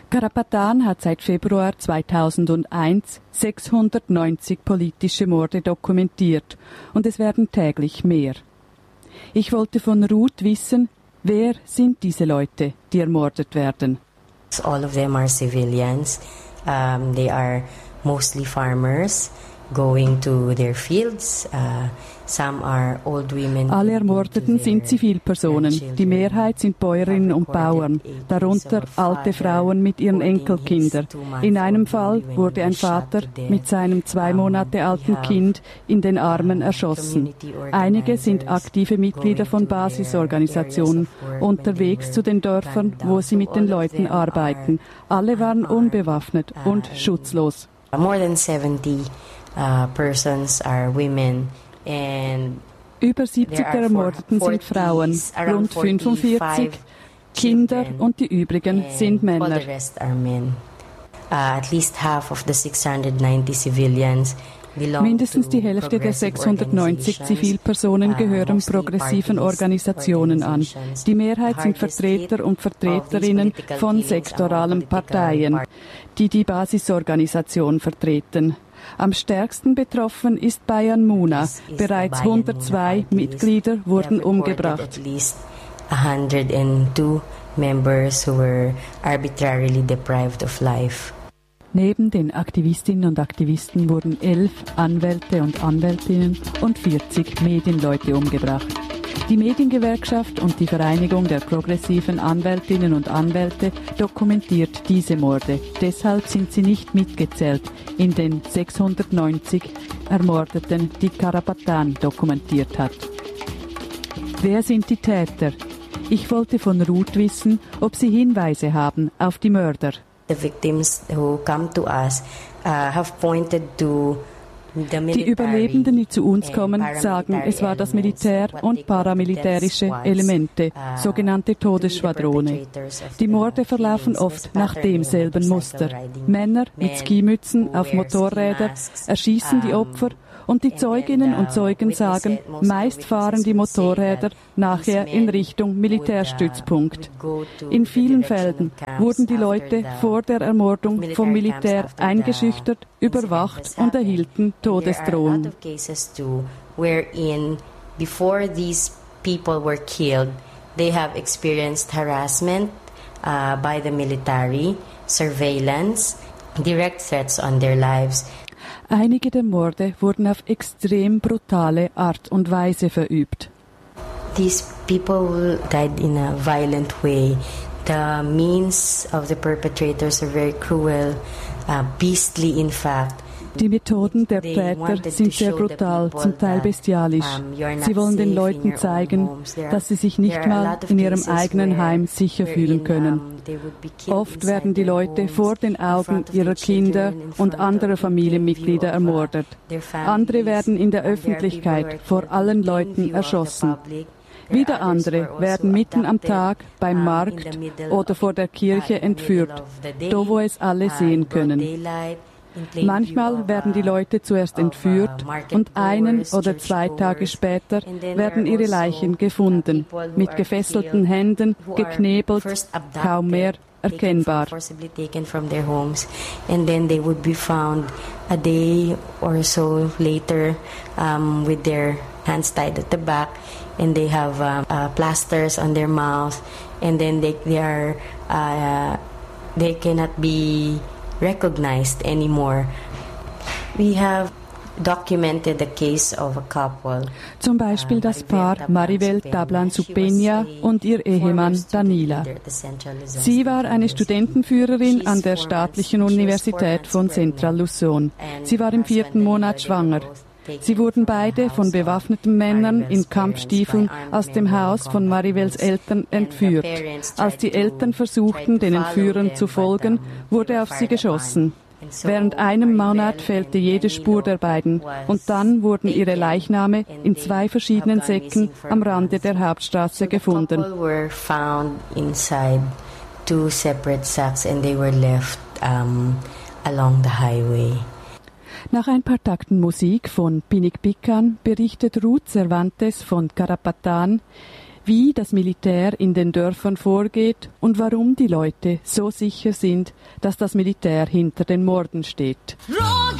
Karapatan hat seit Februar 2001 690 politische Morde dokumentiert und es werden täglich mehr. Ich wollte von Ruth wissen, wer sind diese Leute, die ermordet werden? All of them are civilians. They are mostly farmers going to their fields. Some are old women. Alle Ermordeten sind Zivilpersonen. Die Mehrheit sind Bäuerinnen und Bauern, darunter alte Frauen mit ihren Enkelkindern. In einem Fall wurde ein Vater mit seinem 2 Monate alten Kind in den Armen erschossen. Einige sind aktive Mitglieder von Basisorganisationen, unterwegs zu den Dörfern, wo sie mit den Leuten arbeiten. Alle waren unbewaffnet und schutzlos. More than 70 persons are women. Über 70 der Ermordeten sind Frauen, rund 45 Kinder und die übrigen sind Männer. Mindestens die Hälfte der 690 Zivilpersonen gehören progressiven Organisationen an. Die Mehrheit sind Vertreter und Vertreterinnen von sektoralen Parteien, die die Basisorganisation vertreten. Am stärksten betroffen ist Bayan Muna. Bereits 102 Mitglieder wurden umgebracht. 102 members who were arbitrarily deprived of life. Neben den Aktivistinnen und Aktivisten wurden 11 Anwälte und Anwältinnen und 40 Medienleute umgebracht. Die Mediengewerkschaft und die Vereinigung der progressiven Anwältinnen und Anwälte dokumentiert diese Morde. Deshalb sind sie nicht mitgezählt in den 690 Ermordeten, die Karapatan dokumentiert hat. Wer sind die Täter? Ich wollte von Ruth wissen, ob sie Hinweise haben auf die Mörder. The victims who come to us have pointed to die Überlebenden, die zu uns kommen, sagen, es war das Militär und paramilitärische Elemente, sogenannte Todesschwadrone. Die Morde verlaufen oft nach demselben Muster. Männer mit Skimützen auf Motorrädern erschießen die Opfer und die Zeuginnen und Zeugen sagen, meist fahren die Motorräder nachher in Richtung Militärstützpunkt. In vielen Fällen wurden die Leute vor der Ermordung vom Militär eingeschüchtert, überwacht und erhielten Todesdrohungen. Before these people were killed, they have experienced harassment by the military, surveillance, direct threats on their lives. Einige der Morde wurden auf extrem brutale Art und Weise verübt. These people died in a violent way. The means of the perpetrators are very cruel, beastly in fact. Die Methoden der Täter sind sehr brutal, zum Teil bestialisch. Sie wollen den Leuten zeigen, dass sie sich nicht mal in ihrem eigenen Heim sicher fühlen können. Oft werden die Leute vor den Augen ihrer Kinder und anderer Familienmitglieder ermordet. Andere werden in der Öffentlichkeit vor allen Leuten erschossen. Wieder andere werden mitten am Tag beim Markt oder vor der Kirche entführt, da wo es alle sehen können. Manchmal werden die Leute zuerst entführt und 1 oder 2 Tage später werden ihre Leichen gefunden, mit gefesselten Händen, geknebelt, kaum mehr erkennbar. And then they would be found a day or so later with their hands tied at the back, and they have plasters on their mouth, and then they cannot be recognized anymore. We have documented the case of a couple. Zum Beispiel das Paar Maribel Tablan-Supeña und ihr Ehemann Danila. Sie war eine Studentenführerin an der staatlichen Universität von Central Luzon. Sie war im 4. Monat schwanger. Sie wurden beide von bewaffneten Männern in Kampfstiefeln aus dem Haus von Maribels Eltern entführt. Als die Eltern versuchten, den Entführern zu folgen, wurde auf sie geschossen. Während einem Monat fehlte jede Spur der beiden und dann wurden ihre Leichname in 2 verschiedenen Säcken am Rande der Hauptstraße gefunden. Nach ein paar Takten Musik von Pinik Pikan berichtet Ruth Cervantes von Karapatan, wie das Militär in den Dörfern vorgeht und warum die Leute so sicher sind, dass das Militär hinter den Morden steht.